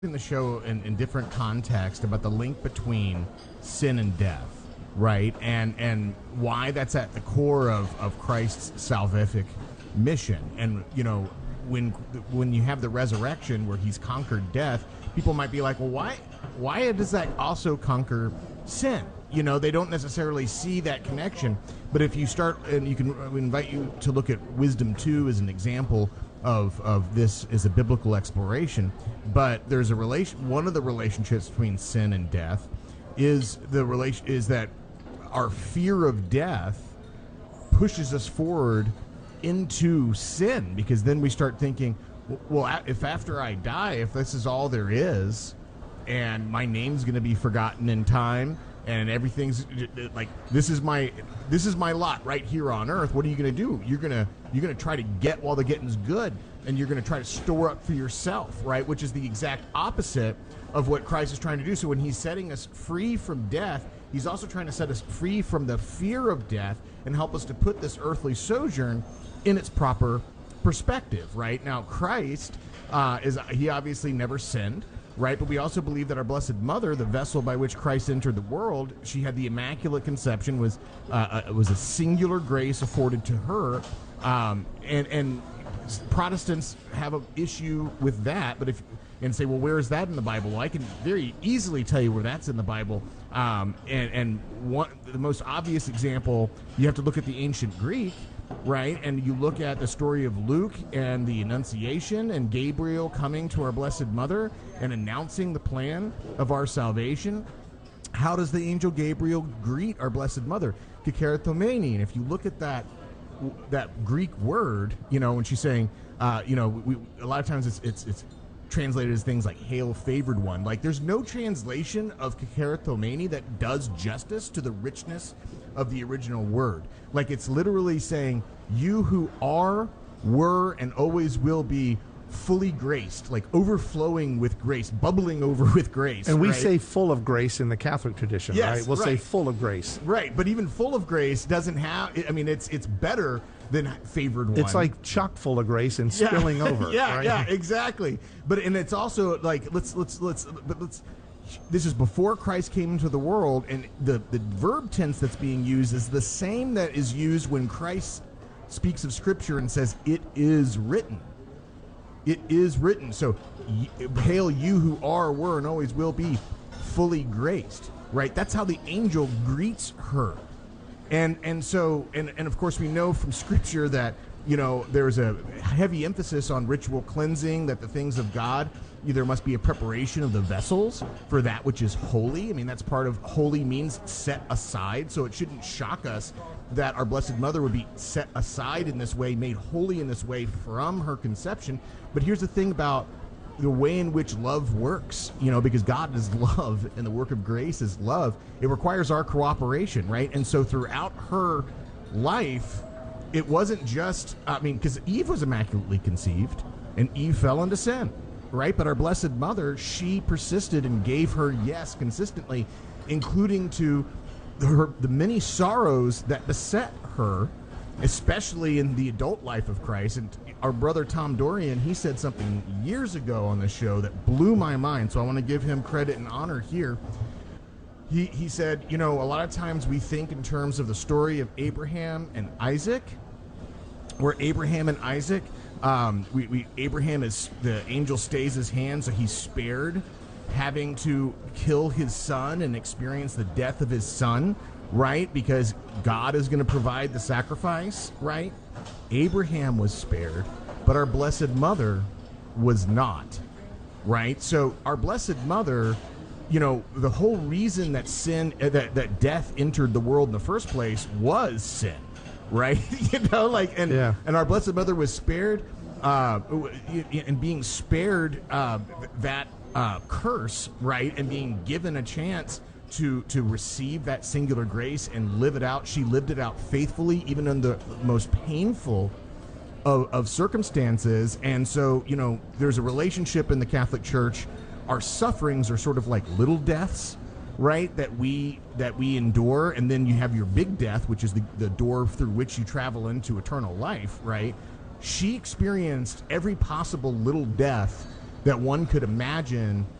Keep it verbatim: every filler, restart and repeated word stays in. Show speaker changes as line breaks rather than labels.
in the show in, in different context about the link between sin and death, right? And and why that's at the core of, of Christ's salvific mission. And, you know, when when you have the resurrection where he's conquered death, people might be like, well, why why does that also conquer sin? You know, they don't necessarily see that connection. But if you start, and you can we invite you to look at Wisdom two as an example of of this as a biblical exploration. But there's a relation. One of the relationships between sin and death is the relation is that our fear of death pushes us forward into sin, because then we start thinking, well, if after I die, if this is all there is, and my name's going to be forgotten in time, and everything's like, this is my this is my lot right here on earth. What are you going to do? You're gonna you're gonna try to get while the getting's good, and you're going to try to store up for yourself, right? Which is the exact opposite of what Christ is trying to do. So when he's setting us free from death, he's also trying to set us free from the fear of death and help us to put this earthly sojourn in its proper perspective, right? Now, Christ uh, is he obviously never sinned, right? But we also believe that our Blessed Mother, the vessel by which Christ entered the world, she had the Immaculate Conception, was uh, uh, was a singular grace afforded to her, um, and and Protestants have an issue with that. But if and say, well, where is that in the Bible? Well, I can very easily tell you where that's in the Bible. Um, and and one the most obvious example, you have to look at the ancient Greek, right? And you look at the story of Luke and the Annunciation and Gabriel coming to our Blessed Mother and announcing the plan of our salvation. How does the angel Gabriel greet our Blessed Mother? Kekeratomene. And if you look at that that Greek word, you know, when she's saying, uh, you know, we, a lot of times it's it's it's translated as things like "Hail, favored one." Like, there's no translation of Kekeratomene that does justice to the richness of the original word. Like, it's literally saying, you who are, were, and always will be fully graced, like overflowing with grace, bubbling over with grace.
And we
right?
say full of grace in the Catholic tradition,
Yes,
right? We'll
right.
say full of grace.
Right, but even full of grace doesn't have, I mean, it's it's better than favored one.
It's like chock full of grace and spilling
yeah.
over.
yeah,
right?
yeah, exactly. But and it's also like let's let's let's but let's. This is before Christ came into the world, and the the verb tense that's being used is the same that is used when Christ speaks of Scripture and says, "It is written." It is written. So, hail you who are, were, and always will be fully graced. Right. That's how the angel greets her. And and so and, and of course we know from Scripture that, you know, there's a heavy emphasis on ritual cleansing, that the things of God, there must be a preparation of the vessels for that which is holy. I mean, that's part of holy means set aside. So it shouldn't shock us that our Blessed Mother would be set aside in this way, made holy in this way from her conception. But here's the thing about the way in which love works, you know, because God is love and the work of grace is love. It requires our cooperation, right? And so throughout her life, it wasn't just, I mean, because Eve was immaculately conceived and Eve fell into sin, right? But our Blessed Mother, she persisted and gave her yes consistently, including to her, the many sorrows that beset her, especially in the adult life of Christ. And our brother Tom Dorian, he said something years ago on the show that blew my mind, so I want to give him credit and honor here. He, he said, you know, a lot of times we think in terms of the story of Abraham and Isaac, where Abraham and Isaac, um, we, we Abraham is, the angel stays his hand, so he's spared having to kill his son and experience the death of his son, right? Because God is going to provide the sacrifice, right? Abraham was spared, but our Blessed Mother was not, right? So our Blessed Mother, you know, the whole reason that sin, uh, that, that death entered the world in the first place was sin, right? you know, like, and
yeah.
and our Blessed Mother was spared, uh, and being spared uh, that uh, curse, right, and being given a chance to to receive that singular grace and live it out. She lived it out faithfully, even in the most painful of, of circumstances. And so, you know, there's a relationship in the Catholic Church. Our sufferings are sort of like little deaths, right, that we that we endure, and then you have your big death, which is the, the door through which you travel into eternal life, right? She experienced every possible little death that one could imagine